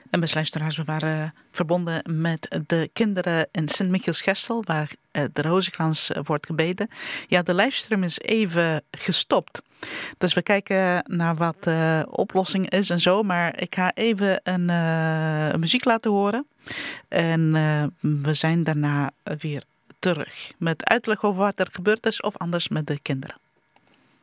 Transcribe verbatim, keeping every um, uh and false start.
En beste luisteraars, we waren verbonden met de kinderen in Sint-Michielsgestel, waar de Rozenkrans wordt gebeden. Ja, de livestream is even gestopt. Dus we kijken naar wat de oplossing is en zo. Maar ik ga even een uh, muziek laten horen. En uh, we zijn daarna weer terug met uitleg over wat er gebeurd is of anders met de kinderen.